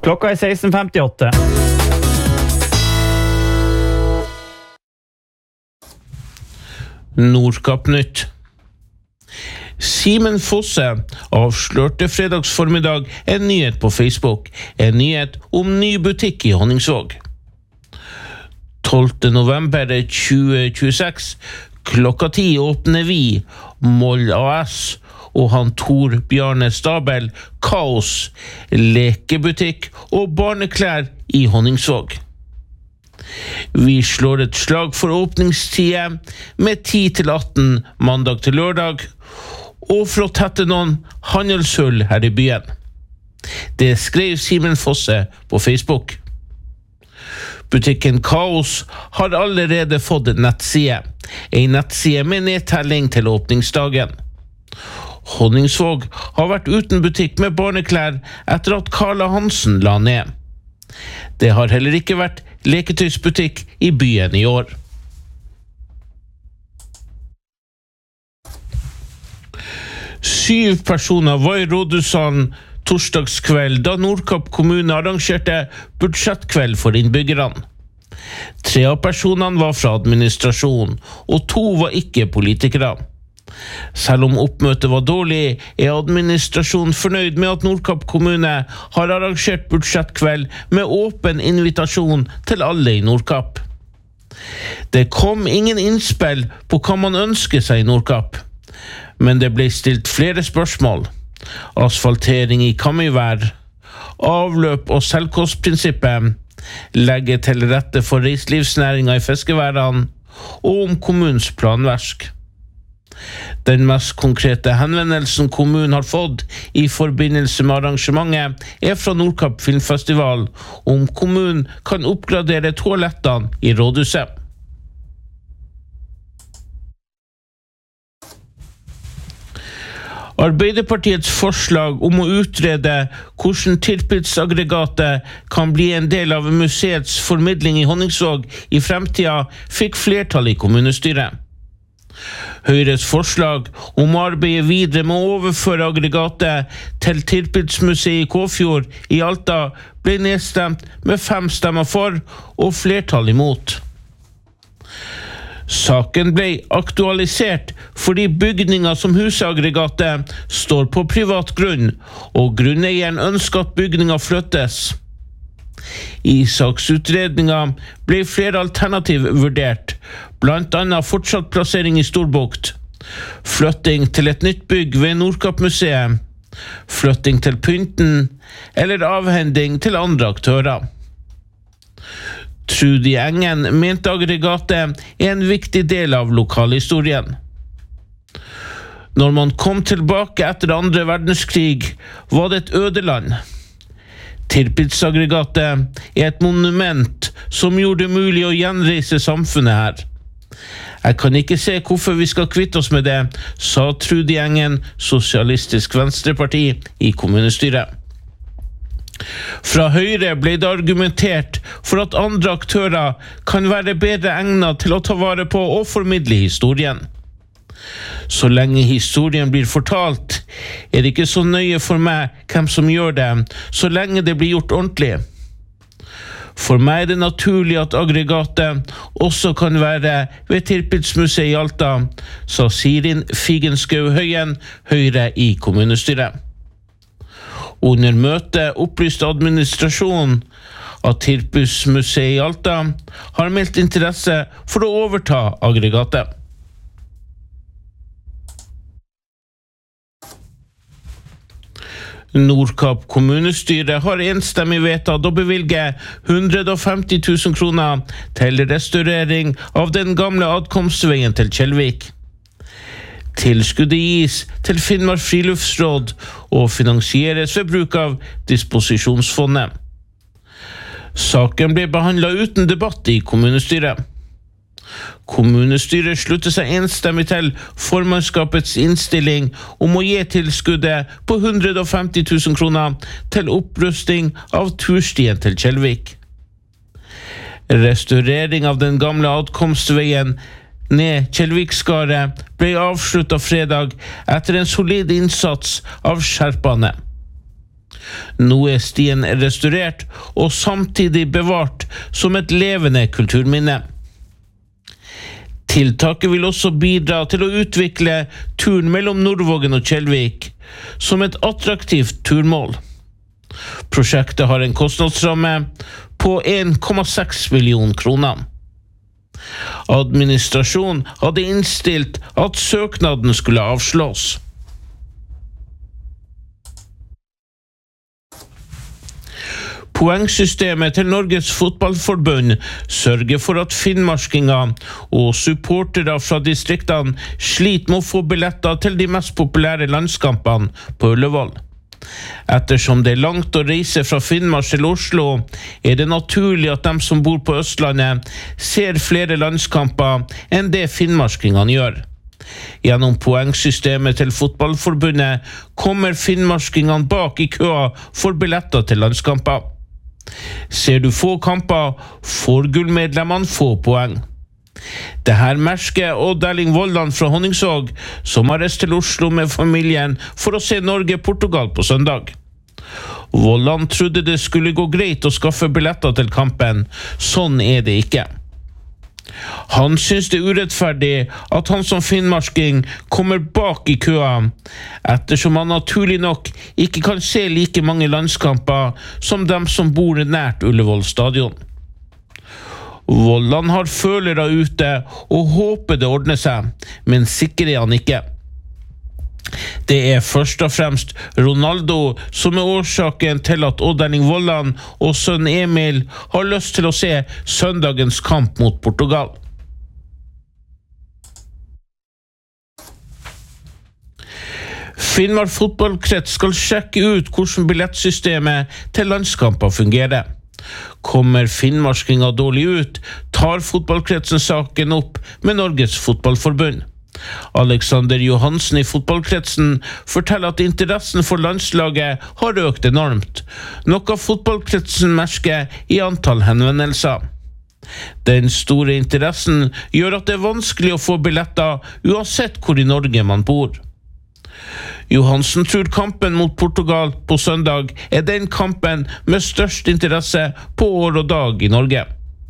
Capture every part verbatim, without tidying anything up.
Klokka er seksten femtiåtte. Nordkapp-nytt. Simen Fosse avslørte fredagsformiddag en nyhet på Facebook, en nyhet om ny butikk i Honningsvåg. tolvte november tjue tjueseks, klokka ti åpner vi, Moll A S og han Tor Bjarne Stabel, Kaos, lekebutikk og barneklær i Honningsvåg. Vi slår et slag for åpningstiden med ti til atten mandag til lørdag, og for å tette noen handelshull her i byen. Det skrev Simen Fosse på Facebook. Butikken Kaos har allerede fått en nettside, en nettside med nedtelling til åpningsdagen. Honningsvåg har vært uten butikk med barneklær etter at Karla Hansen la ned. Det har heller ikke vært leketøysbutikk i byen i år. Syv personer var i rådhussalen torsdagskveld da Nordkapp kommune arrangerte budsjettkveld for innbyggerne. Tre av personene var fra administrasjon, og to var ikke politikere. Selv om oppmøtet var dårlig, er administrasjonen fornøyd med at Nordkapp kommune har arrangert budsjettkveld med åpen invitasjon til alle i Nordkapp. Det kom ingen innspill på hva man ønsker seg i Nordkapp, men det ble stilt flere spørsmål. Asfaltering i Kamøyvær, avløp og selvkostprinsippet, legge til rette for reiselivsnæringen i fiskeværene, og om kommunens planverk. Den mest konkrete henvendelsen kommunen har fått i forbindelse med arrangementet er fra Nordkapp Filmfestival, om kommunen kan oppgradere toalettene i rådhuset. Arbeiderpartiets forslag om å utrede hvordan tilpidsaggregatet kan bli en del av museets formidling i Honningsvåg i fremtiden fikk flertall i kommunestyret. Høyres forslag om å arbeide videre med å overføre aggregatet til Tilpidsmuseet i Kåfjord i Alta ble nedstemt med fem stemmer for og flertall imot. Saken ble aktualisert fordi bygninga som husaggregatet står på privat grunn, og grunneieren ønsker at bygninga flyttes. I saksutredninga ble flere alternativ vurdert, blant annet fortsatt plassering i Storbukt, flytting til et nytt bygg ved Nordkapp-museet, flytting til Pynten eller avhending til andre aktører. Trudy Engen mente aggregatet er en viktig del av lokalhistorien. Når man kom tilbake etter andre verdenskrig, var det et ødeland. Tilpidsaggregatet er et monument som gjorde det mulig å gjenreise samfunnet her. Jeg kan ikke se hvorfor vi skal kvitte oss med det, sa Trudy Engen, Sosialistisk Venstreparti, i kommunestyret. Fra Høyre ble det argumentert for at andre aktører kan være bedre egnet til å ta vare på og formidle historien. Så lenge historien blir fortalt, er det ikke så nøye for meg hvem som gjør det, så lenge det blir gjort ordentlig. For meg er det naturlig at aggregatet også kan være ved Tilpidsmuseet i Alta, sa Sirin Figenschou Høyen, Høyre i kommunestyret. Under møtet opplyste administrasjonen at Tilpidsmuseet i Alta har meldt interesse for å overta aggregatet. Nordkapp kommunestyre har enstemmig vedtatt å bevilge hundre og femti tusen kroner til restaurering av den gamle adkomstveien til Kjellvik. Tilskuddet gis til Finnmark Friluftsråd og finansieres ved bruk av disposisjonsfondet. Saken ble behandlet uten debatt i kommunestyret. Kommunestyret slutter seg enstemmig til formannskapets innstilling om å gi tilskuddet på hundre og femti tusen kroner til opprusting av turstien til Kjellvik. Restaurering av den gamle adkomstveien ned Kjellvikskaret ble avsluttet fredag etter en solid innsats av skjerpene. Nå er stien restaurert og samtidig bevart som et levende kulturminne. Tiltaket vil også bidra til å utvikle turen mellom Nordvågen og Kjellvik som et attraktivt turmål. Prosjektet har en kostnadsramme på en komma seks million kroner. Administrasjonen hadde innstilt at søknaden skulle avslås. Poengsystemet til Norges Fotballforbund sørger for at finnmarkinger og supportere fra distriktene sliter med å få billetter til de mest populære landskampene på Ullevål. Ettersom det er langt å reise fra Finnmark til Oslo, er det naturlig at de som bor på Østlandet ser flere landskamper enn det finnmarkingene gjør. Gjennom poengsystemet til Fotballforbundet kommer finnmarkingene bak i køa for billetter til landskamper. Ser du få kamper, får gullmedlemmene få poeng. Det her merker Odd Erling Vollan fra Honningsvåg, som har reist til Oslo med familien for å se Norge-Portugal på søndag. Vollan trodde det skulle gå greit å skaffe billetter til kampen. Sånn er det ikke. Han synes det er urettferdig at han som finnmarking kommer bak i køa, ettersom han naturlig nok ikke kan se like mange landskamper som dem som bor nært Ullevål stadion. Vollan har følere ute og håper det ordner seg, men sikker er han ikke. Det er først og fremst Ronaldo som er årsaken til at Odd Erling Vollan og sønn Emil har lyst til å se søndagens kamp mot Portugal. Finnmark fotballkrets skal sjekke ut hvordan billettsystemet til landskamper fungerer. Kommer finnmarkinga dårlig ut, tar fotballkretsen saken opp med Norges Fotballforbund. Alexander Johansen i fotballkretsen forteller at interessen for landslaget har økt enormt, noe fotballkretsen merker i antall henvendelser. Den store interessen gjør at det er vanskelig å få billetter uansett hvor i Norge man bor. Johansen tror kampen mot Portugal på søndag er den kampen med størst interesse på år og dag i Norge.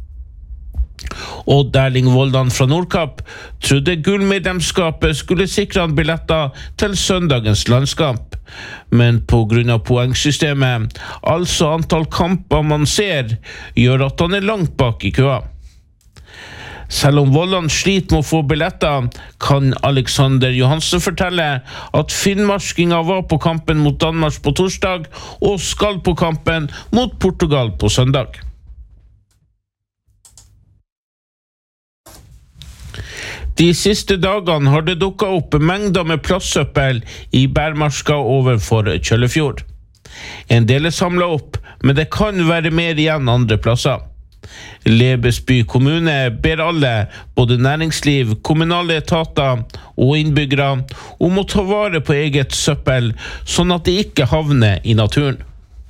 Odd Erling Vollan fra Nordkapp trodde gullmedlemskapet skulle sikre han billetter til søndagens landskamp, men på grunn av poengsystemet, altså antall kamper man ser, gjør at han er langt bak i køa. Selv om Vollan sliter med å få billetter, kan Alexander Johansen fortelle at finnmarkinger var på kampen mot Danmark på torsdag og skal på kampen mot Portugal på søndag. De siste dagene har det dukket opp mengder med plastsøppel i bærmarska overfor Kjøllefjord. En del er samlet opp, men det kan være mer igjen andre plasser. Lebesby kommune ber alle, både næringsliv, kommunale etater og innbyggere, om å ta vare på eget søppel, sånn at det ikke havner i naturen.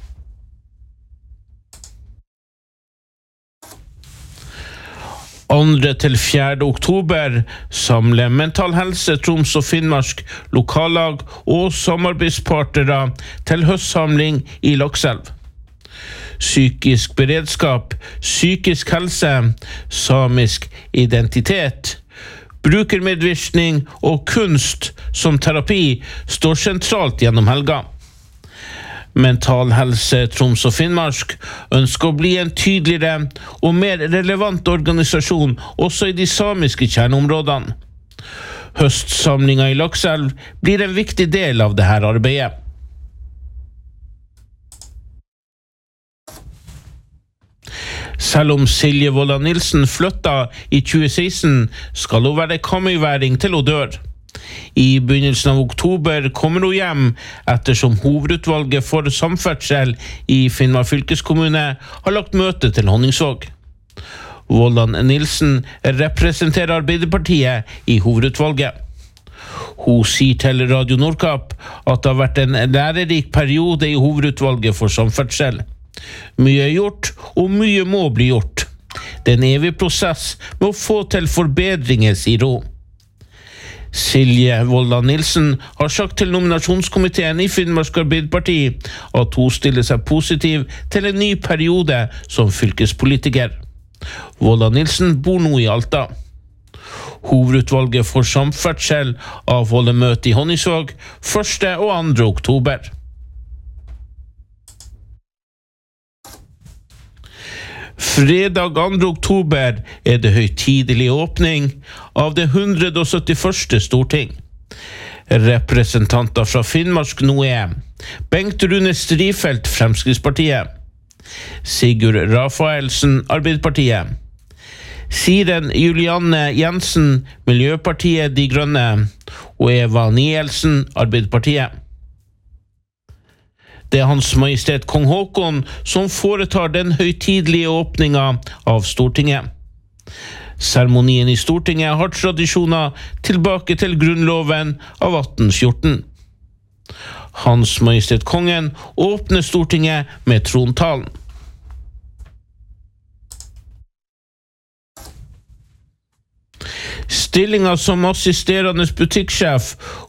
andre til fjerde oktober samler Mental Helse Troms og Finnmark lokallag og samarbeidspartnere til høstsamling i Lakselv. Psykisk beredskap, psykisk helse, samisk identitet, brukermedvirkning og kunst som terapi står sentralt gjennom helga. Mental Helse Troms og Finnmark ønsker å bli en tydeligere og mer relevant organisasjon også i de samiske kjerneområdene. Høstsamlinga i Lakselv blir en viktig del av dette arbeidet. Selv om Silje Vollan Nilsen flytta i tjue seksten, skal hun være kamøyværing til hun dør. I begynnelsen av oktober kommer hun hjem, ettersom hovedutvalget for samferdsel i Finnmark fylkeskommune har lagt møte til Honningsvåg. Vollan Nilsen representerer Arbeiderpartiet i hovedutvalget. Hun sier til Radio Nordkapp at det har vært en lærerik periode i hovedutvalget for samferdsel. Mye er gjort, og mye må bli gjort. Det er en evig prosess med å få til forbedringer, sier hun. Silje Volda Nilsen har sagt til nominasjonskomiteen i Finnmark Arbeiderparti at hun stiller seg positiv til en ny periode som fylkespolitiker. Volda Nilsen bor nå i Alta. Hovedutvalget for samferdsel avholder møte i Honningsvåg første og andre oktober. Fredag andre oktober er det høytidelig åpning av det hundre og syttiførste storting. Representanter fra Finnmark nå er Bengt Rune Strifeldt, Fremskrittspartiet, Sigurd Rafaelsen, Arbeiderpartiet, Siren Julianne Jensen, Miljøpartiet De Grønne, og Eva Nielsen, Arbeiderpartiet. Det er Hans Majestet Kong Håkon som foretar den høytidelige åpningen av Stortinget. Seremonien i Stortinget har tradisjoner tilbake til grunnloven av atten fjorten. Hans Majestet Kongen åpner Stortinget med trontalen. Stillingen som assisterende butikksjef